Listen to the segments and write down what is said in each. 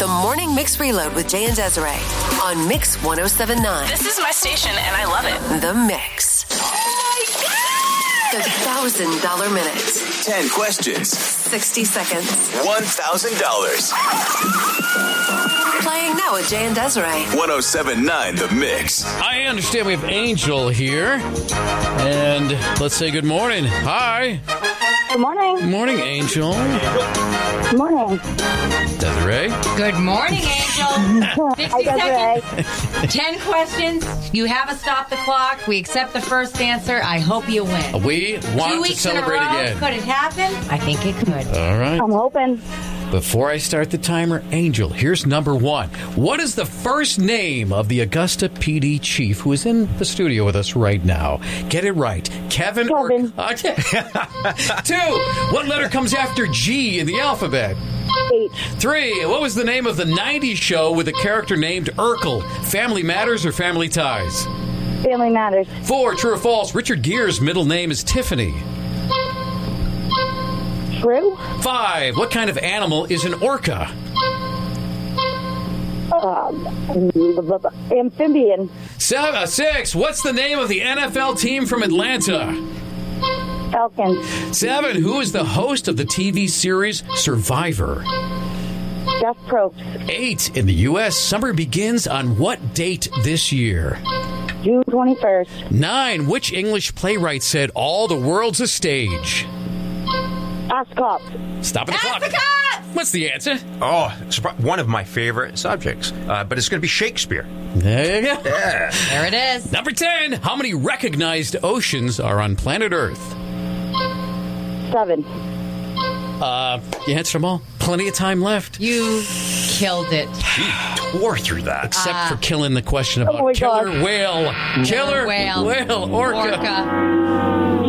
The Morning Mix Reload with Jay and Desiree on Mix 107.9. This is my station, and I love it. The Mix. The $1,000 minute. 10 questions. 60 seconds. $1,000. Playing now with Jay and Desiree. 107.9 The Mix. I understand we have Angel here. And let's say good morning. Hi. Good morning. Good morning, Angel. Good morning. Desiree. Good morning, Angel. 60 Hi, seconds. 10 questions. You have a stop the clock. We accept the first answer. I hope you win. We 2 want to weeks celebrate in a row. again. Could it happen? I think it could. All right. I'm hoping. Before I start the timer, Angel, here's number one. What is the first name of the Augusta PD chief who is in the studio with us right now? Get it right. Kevin. Kevin. 2. What letter comes after G in the alphabet? H. 3. What was the name of the 90s show with a character named Urkel? Family Matters or Family Ties? Family Matters. 4. True or false? Richard Gere's middle name is Tiffany. True. 5. What kind of animal is an orca? Amphibian. 6. What's the name of the NFL team from Atlanta? Falcon. 7. Who is the host of the TV series Survivor? Jeff Probst. 8. In the U.S., summer begins on what date this year? June 21st. 9. Which English playwright said all the world's a stage? Ascot. Stop at the clock. What's the answer? Oh, it's one of my favorite subjects, but it's going to be Shakespeare. There you go. Yeah. There it is. Number 10. How many recognized oceans are on planet Earth? 7. You answered them all. Plenty of time left. You killed it. She tore through that. Except for killing the question about my killer God. whale. Killer whale. orca.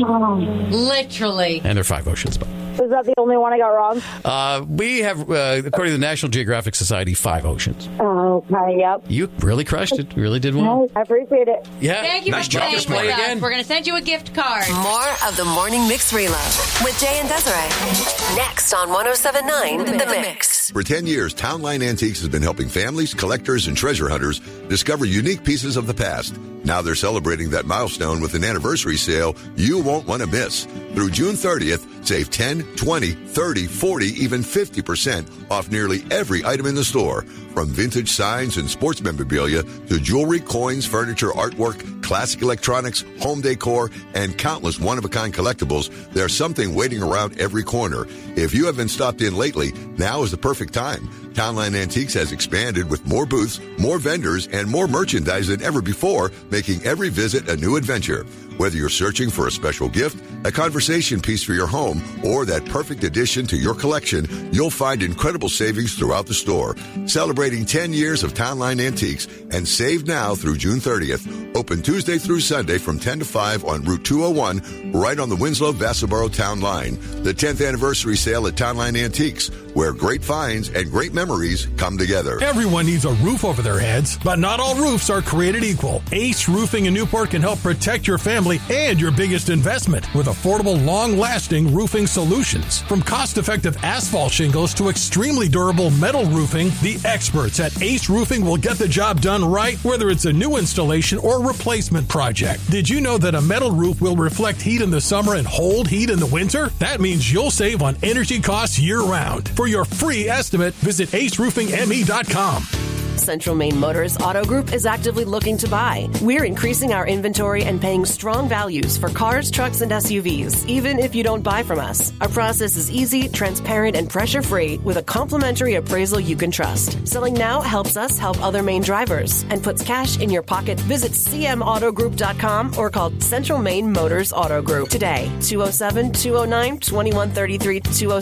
Literally. And there are 5 oceans. Is that the only one I got wrong? We have, according to the National Geographic Society, 5 oceans. Okay, yep. You really crushed it. You really did well. I appreciate it. Yeah. Thank you Nice for job. playing Just with play us. again. We're going to send you a gift card. More of the Morning Mix Reload with Jay and Desiree. Next on 107.9 The Mix. For 10 years, Townline Antiques has been helping families, collectors, and treasure hunters discover unique pieces of the past. Now they're celebrating that milestone with an anniversary sale you won't want to miss. Through June 30th, save 10, 20, 30, 40, even 50% off nearly every item in the store. From vintage signs and sports memorabilia to jewelry, coins, furniture, artwork, classic electronics, home decor, and countless one-of-a-kind collectibles, there's something waiting around every corner. If you haven't stopped in lately, now is the perfect time. Townline Antiques has expanded with more booths, more vendors, and more merchandise than ever before, making every visit a new adventure. Whether you're searching for a special gift, a conversation piece for your home, or that perfect addition to your collection, you'll find incredible savings throughout the store. Celebrating 10 years of Townline Antiques and save now through June 30th. Open Tuesday through Sunday from 10 to 5 on Route 201, right on the Winslow-Vassaboro Town Line. The 10th anniversary sale at Townline Antiques, where great finds and great memories come together. Everyone needs a roof over their heads, but not all roofs are created equal. Ace Roofing in Newport can help protect your family and your biggest investment with affordable, long-lasting roofing solutions. From cost-effective asphalt shingles to extremely durable metal roofing, the experts at Ace Roofing will get the job done right, whether it's a new installation or replacement project. Did you know that a metal roof will reflect heat in the summer and hold heat in the winter? That means you'll save on energy costs year-round. For your free estimate, visit aceroofingme.com. Central Maine Motors Auto Group is actively looking to buy. We're increasing our inventory and paying strong values for cars, trucks, and SUVs, even if you don't buy from us. Our process is easy, transparent, and pressure-free with a complimentary appraisal you can trust. Selling now helps us help other Maine drivers and puts cash in your pocket. Visit cmautogroup.com or call Central Maine Motors Auto Group today. 207-209-2133,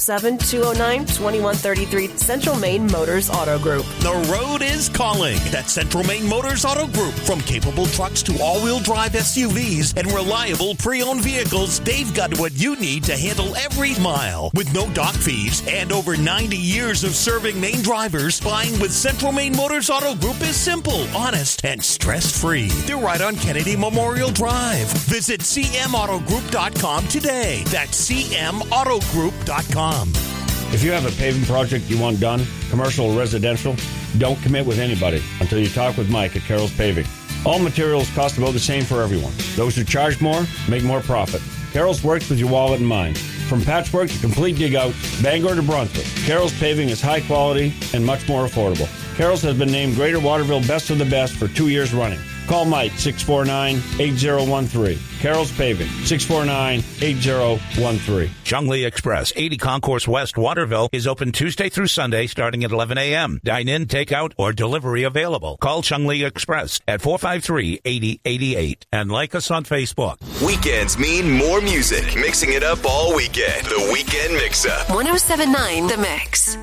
207-209-2133, Central Maine Motors Auto Group. The road is calling. That's Central Maine Motors Auto Group. From capable trucks to all-wheel drive SUVs and reliable pre-owned vehicles, they've got what you need to handle every mile. With no dock fees and over 90 years of serving Maine drivers, buying with Central Maine Motors Auto Group is simple, honest, and stress-free. They're right on Kennedy Memorial Drive. Visit cmautogroup.com today. That's cmautogroup.com. If you have a paving project you want done, commercial or residential, don't commit with anybody until you talk with Mike at Carroll's Paving. All materials cost about the same for everyone. Those who charge more make more profit. Carroll's works with your wallet in mind. From patchwork to complete dig-outs, Bangor to Brunswick, Carroll's Paving is high quality and much more affordable. Carroll's has been named Greater Waterville Best of the Best for 2 years running. Call Mike, 649-8013. Carroll's Paving, 649-8013. Chungli Express, 80 Concourse West, Waterville, is open Tuesday through Sunday starting at 11 a.m. Dine-in, takeout, or delivery available. Call Chungli Express at 453-8088 and like us on Facebook. Weekends mean more music. Mixing it up all weekend. The Weekend Mix-Up. 107.9 The Mix.